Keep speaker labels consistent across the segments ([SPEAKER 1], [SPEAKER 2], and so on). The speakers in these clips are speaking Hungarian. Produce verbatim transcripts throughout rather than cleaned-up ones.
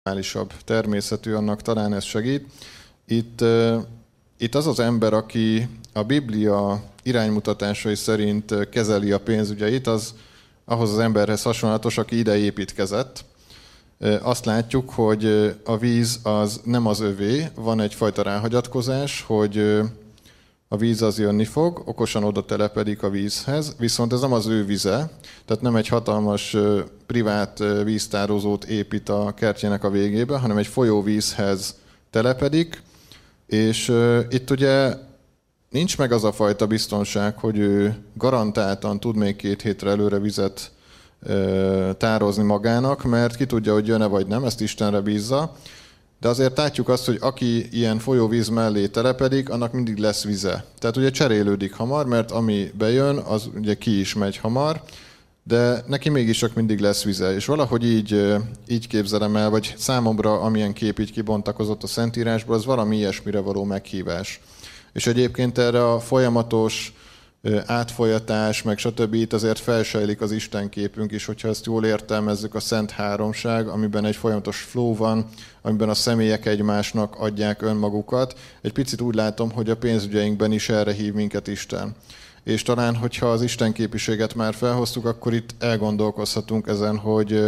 [SPEAKER 1] normálisabb természetű, annak talán ez segít. Itt, itt az az ember, aki a Biblia iránymutatásai szerint kezeli a pénzügyeit, az ahhoz az emberhez hasonlatos, aki ide építkezett. Azt látjuk, hogy a víz az nem az övé, van egyfajta ráhagyatkozás, hogy a víz az jönni fog, okosan oda telepedik a vízhez, viszont ez nem az ő vize, tehát nem egy hatalmas privát víztározót épít a kertjének a végébe, hanem egy folyóvízhez telepedik, és itt ugye nincs meg az a fajta biztonság, hogy ő garantáltan tud még két hétre előre vizet tározni magának, mert ki tudja, hogy jön-e vagy nem, ezt Istenre bízza. De azért látjuk azt, hogy aki ilyen folyóvíz mellé telepedik, annak mindig lesz vize. Tehát ugye cserélődik hamar, mert ami bejön, az ugye ki is megy hamar, de neki mégis csak mindig lesz vize. És valahogy így, így képzelem el, vagy számomra amilyen kép így kibontakozott a Szentírásból, az valami ilyesmire való meghívás. És egyébként erre a folyamatos átfolyatás, meg stb. Itt azért felsejlik az Istenképünk is, hogyha ezt jól értelmezzük, a Szent Háromság, amiben egy folyamatos flow van, amiben a személyek egymásnak adják önmagukat. Egy picit úgy látom, hogy a pénzügyeinkben is erre hív minket Isten. És talán, hogyha az istenképiséget már felhoztuk, akkor itt elgondolkozhatunk ezen, hogy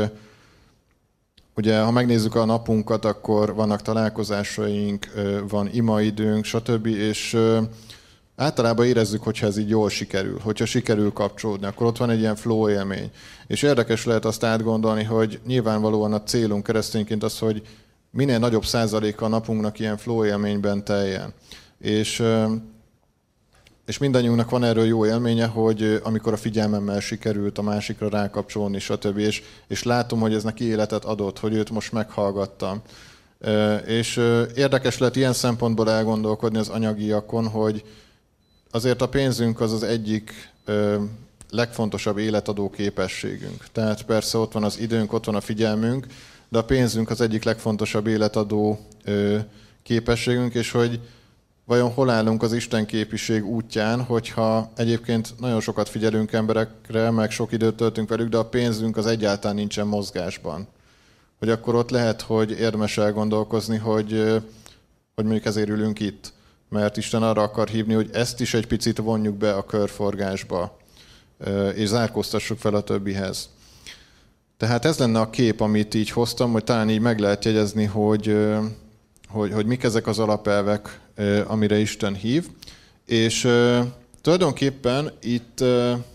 [SPEAKER 1] ugye, ha megnézzük a napunkat, akkor vannak találkozásaink, van imaidőnk, stb. És általában érezzük, hogyha ez így jól sikerül, hogyha sikerül kapcsolódni, akkor ott van egy ilyen flow élmény. És érdekes lehet azt átgondolni, hogy nyilvánvalóan a célunk keresztényként az, hogy minél nagyobb százaléka a napunknak ilyen flow élményben teljen. És, és mindannyiunknak van erről jó élménye, hogy amikor a figyelmemmel sikerült a másikra rákapcsolni, stb. És, és látom, hogy ez neki életet adott, hogy őt most meghallgattam. És érdekes lehet ilyen szempontból elgondolkodni az anyagiakon, hogy azért a pénzünk az az egyik ö, legfontosabb életadó képességünk. Tehát persze ott van az időnk, ott van a figyelmünk, de a pénzünk az egyik legfontosabb életadó ö, képességünk, és hogy vajon hol állunk az istenképiség útján, hogyha egyébként nagyon sokat figyelünk emberekre, meg sok időt töltünk velük, de a pénzünk az egyáltalán nincsen mozgásban. Hogy akkor ott lehet, hogy érdemes elgondolkozni, hogy, hogy mondjuk ezért ülünk itt. Mert Isten arra akar hívni, hogy ezt is egy picit vonjuk be a körforgásba, és zárkóztassuk fel a többihez. Tehát ez lenne a kép, amit így hoztam, hogy talán így meg lehet jegyezni, hogy, hogy, hogy mik ezek az alapelvek, amire Isten hív. És tulajdonképpen itt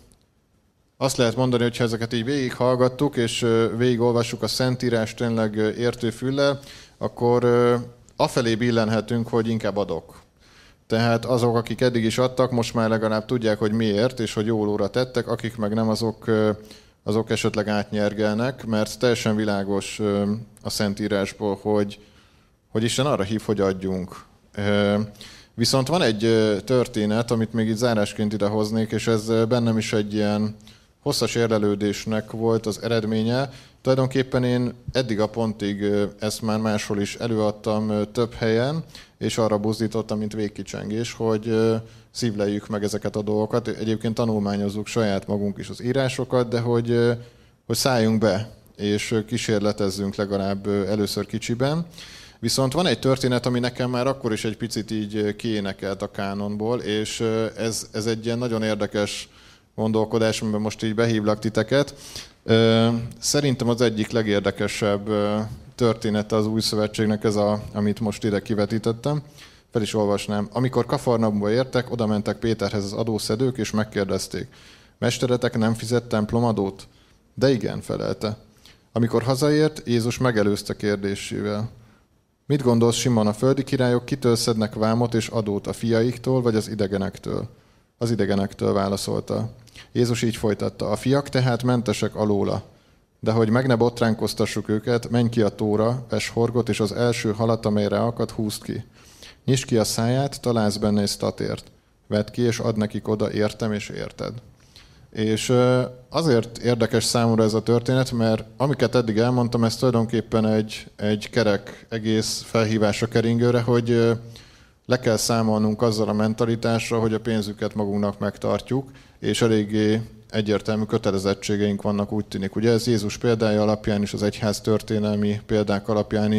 [SPEAKER 1] azt lehet mondani, hogy ha ezeket így végighallgattuk, és végigolvassuk a Szentírást tényleg értő füllel, akkor afelé billenhetünk, hogy inkább adok. Tehát azok, akik eddig is adtak, most már legalább tudják, hogy miért, és hogy jól óra tettek, akik meg nem, azok, azok esetleg átnyergelnek, mert teljesen világos a Szentírásból, hogy, hogy Isten arra hív, hogy adjunk. Viszont van egy történet, amit még itt zárásként idehoznék, és ez bennem is egy ilyen hosszas érlelődésnek volt az eredménye. Tulajdonképpen én eddig a pontig ezt már máshol is előadtam több helyen, és arra buzdítottam, mint végkicsengés, hogy szívleljük meg ezeket a dolgokat. Egyébként tanulmányozzuk saját magunk is az írásokat, de hogy, hogy szálljunk be, és kísérletezzünk legalább először kicsiben. Viszont van egy történet, ami nekem már akkor is egy picit így kiénekelt a kánonból, és ez, ez egy ilyen nagyon érdekes gondolkodás, amiben most így behívlak titeket. Szerintem az egyik legérdekesebb története az Új Szövetségnek ez, a, amit most ide kivetítettem. Fel is olvasnám. Amikor Kafarnaumba értek, oda mentek Péterhez az adószedők, és megkérdezték: Mesteretek nem fizet templomadót? De igen, felelte. Amikor hazaért, Jézus megelőzte kérdésével: Mit gondolsz, Simon, a földi királyok kitől szednek vámot és adót, a fiaiktól vagy az idegenektől? Az idegenektől, válaszolta. Jézus így folytatta: A fiak tehát mentesek alóla. De hogy meg ne botránkoztassuk őket, menj ki a tóra, vess horgot, és az első halat, amelyre akad, húzd ki. Nyisd ki a száját, találsz benne egy statért. Vedd ki, és add nekik oda, értem és érted. És azért érdekes számomra ez a történet, mert amiket eddig elmondtam, ez tulajdonképpen egy, egy kerek egész felhívás a keringőre, hogy le kell számolnunk azzal a mentalitásra, hogy a pénzüket magunknak megtartjuk, és eléggé egyértelmű kötelezettségeink vannak, úgy tűnik. Ugye ez Jézus példája alapján is, az egyház történelmi példák alapján